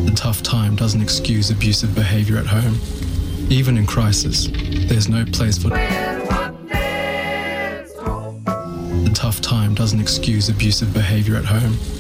A tough time doesn't excuse abusive behavior at home. Even in crisis, there's no place for... A tough time doesn't excuse abusive behavior at home.